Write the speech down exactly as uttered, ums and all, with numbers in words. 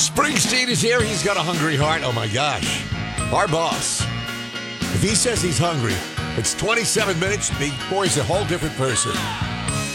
Springsteen is here. He's got a hungry heart. Oh, my gosh. Our boss. If he says he's hungry, it's twenty-seven minutes. The boy's a whole different person.